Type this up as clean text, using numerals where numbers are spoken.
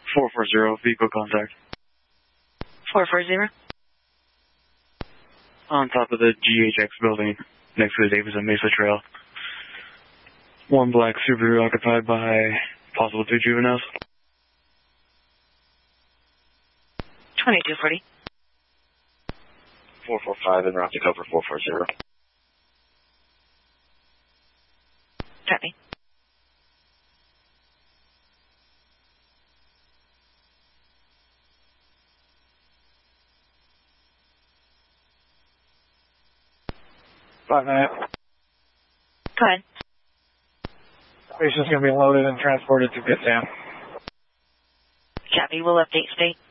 440, vehicle contact. 440? On top of the GHX building, next to the Davidson Mesa Trail. One black Subaru occupied by possible 2 juveniles. 2240. 445 en route to cover 440. Copy. Go ahead. Patient's going to be loaded and transported to Pittown. Copy. We'll update state.